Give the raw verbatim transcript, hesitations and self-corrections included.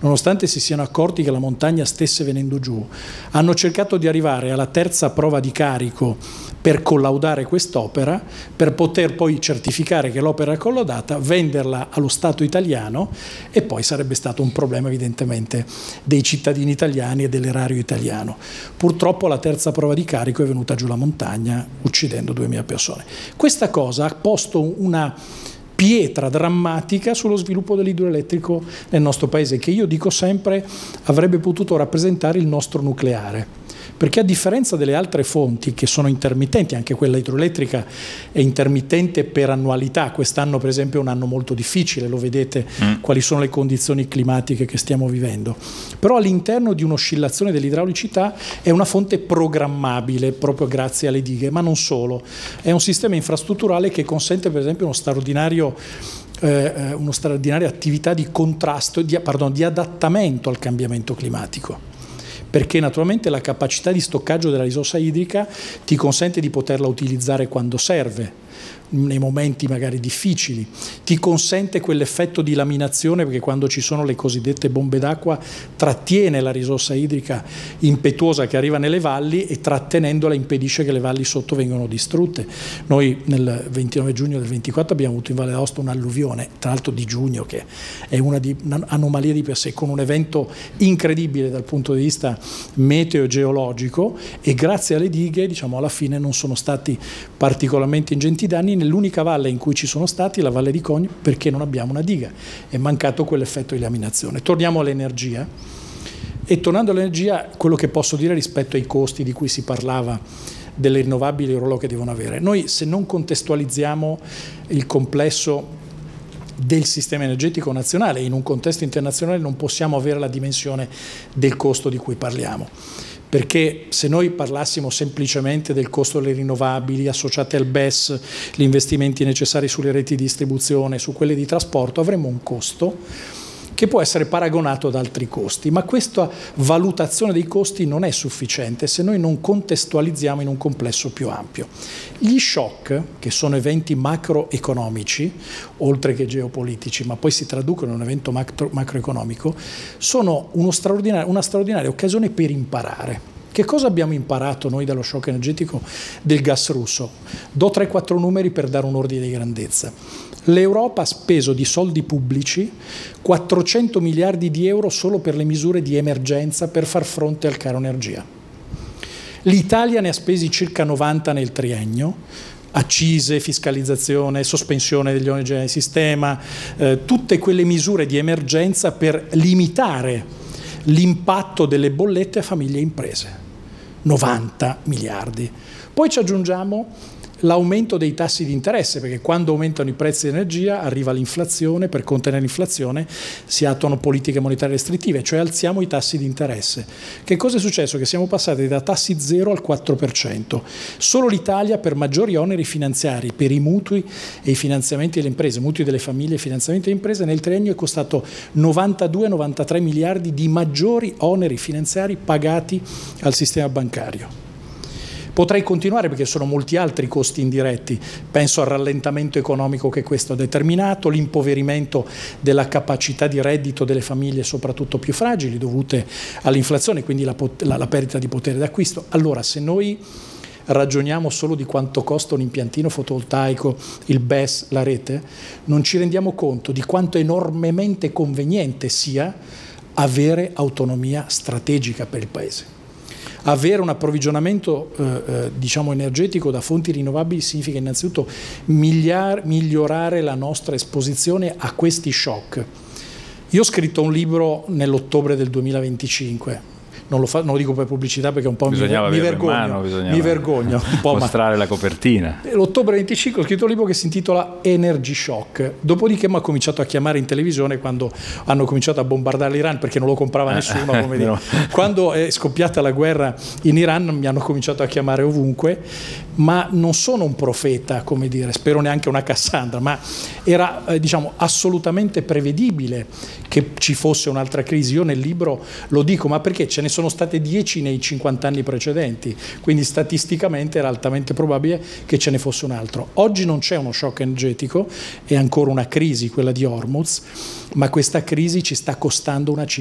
nonostante si siano accorti che la montagna stesse venendo giù, hanno cercato di arrivare alla terza prova di carico per collaudare quest'opera, per poter poi certificare che l'opera è collaudata, venderla allo Stato italiano, e poi sarebbe stato un problema evidentemente dei cittadini italiani e dell'erario italiano. Purtroppo la terza prova di carico è venuta giù la montagna uccidendo duemila persone. Questa cosa ha posto una pietra drammatica sullo sviluppo dell'idroelettrico nel nostro paese, che io dico sempre avrebbe potuto rappresentare il nostro nucleare. Perché a differenza delle altre fonti che sono intermittenti, anche quella idroelettrica è intermittente per annualità, quest'anno per esempio è un anno molto difficile, lo vedete mm. quali sono le condizioni climatiche che stiamo vivendo, però all'interno di un'oscillazione dell'idraulicità è una fonte programmabile proprio grazie alle dighe, ma non solo, è un sistema infrastrutturale che consente per esempio uno straordinario eh, uno straordinaria attività di contrasto, di, pardon, di adattamento al cambiamento climatico. Perché naturalmente la capacità di stoccaggio della risorsa idrica ti consente di poterla utilizzare quando serve, nei momenti magari difficili, ti consente quell'effetto di laminazione, perché quando ci sono le cosiddette bombe d'acqua trattiene la risorsa idrica impetuosa che arriva nelle valli e trattenendola impedisce che le valli sotto vengano distrutte. Noi nel ventinove giugno del ventiquattro abbiamo avuto in Valle d'Aosta un'alluvione, tra l'altro di giugno, che è una di, un'anomalia di per sé, con un evento incredibile dal punto di vista meteo-geologico, e grazie alle dighe, diciamo, alla fine non sono stati particolarmente ingenti danni. Nell'unica valle in cui ci sono stati, la Valle di Cogni, perché non abbiamo una diga, è mancato quell'effetto di laminazione. Torniamo all'energia, e tornando all'energia, quello che posso dire rispetto ai costi di cui si parlava delle rinnovabili e il ruolo che devono avere. Noi, se non contestualizziamo il complesso del sistema energetico nazionale in un contesto internazionale, non possiamo avere la dimensione del costo di cui parliamo. Perché se noi parlassimo semplicemente del costo delle rinnovabili associate al B E S, gli investimenti necessari sulle reti di distribuzione, su quelle di trasporto, avremmo un costo che può essere paragonato ad altri costi, ma questa valutazione dei costi non è sufficiente se noi non contestualizziamo in un complesso più ampio. Gli shock, che sono eventi macroeconomici, oltre che geopolitici, ma poi si traducono in un evento macro, macroeconomico, sono uno straordinario, una straordinaria occasione per imparare. Che cosa abbiamo imparato noi dallo shock energetico del gas russo? Do tre quattro numeri per dare un ordine di grandezza. L'Europa ha speso di soldi pubblici quattrocento miliardi di euro solo per le misure di emergenza per far fronte al caro energia. L'Italia ne ha spesi circa novanta nel triennio, accise, fiscalizzazione, sospensione degli oneri generali di sistema, eh, tutte quelle misure di emergenza per limitare l'impatto delle bollette a famiglie e imprese. novanta miliardi. Poi ci aggiungiamo l'aumento dei tassi di interesse, perché quando aumentano i prezzi di energia arriva l'inflazione, per contenere l'inflazione si attuano politiche monetarie restrittive, cioè alziamo i tassi di interesse. Che cosa è successo? Che siamo passati da tassi zero al quattro per cento. Solo l'Italia, per maggiori oneri finanziari, per i mutui e i finanziamenti delle imprese, mutui delle famiglie e finanziamenti delle imprese, nel triennio è costato novantadue novantatré miliardi di maggiori oneri finanziari pagati al sistema bancario. Potrei continuare perché sono molti altri costi indiretti, penso al rallentamento economico che questo ha determinato, l'impoverimento della capacità di reddito delle famiglie soprattutto più fragili dovute all'inflazione, quindi la, la, la perdita di potere d'acquisto. Allora, se noi ragioniamo solo di quanto costa un impiantino fotovoltaico, il B E S, la rete, non ci rendiamo conto di quanto enormemente conveniente sia avere autonomia strategica per il Paese. Avere un approvvigionamento eh, eh, diciamo energetico da fonti rinnovabili significa innanzitutto migliar, migliorare la nostra esposizione a questi shock. Io ho scritto un libro nell'ottobre del duemilaventicinque, non lo, fa, non lo dico per pubblicità perché un po' mi, mi vergogno, mano, mi vergogno un po', mostrare ma la copertina. L'ottobre venticinque ho scritto un libro che si intitola Energy Shock, dopodiché mi ha cominciato a chiamare in televisione quando hanno cominciato a bombardare l'Iran, perché non lo comprava nessuno, come dire. Quando è scoppiata la guerra in Iran mi hanno cominciato a chiamare ovunque, ma non sono un profeta, come dire, spero neanche una Cassandra, ma era eh, diciamo assolutamente prevedibile che ci fosse un'altra crisi. Io nel libro lo dico, ma perché ce ne sono state dieci nei cinquanta anni precedenti, quindi statisticamente era altamente probabile che ce ne fosse un altro. Oggi non c'è uno shock energetico, è ancora una crisi, quella di Hormuz, ma questa crisi ci sta costando una cifra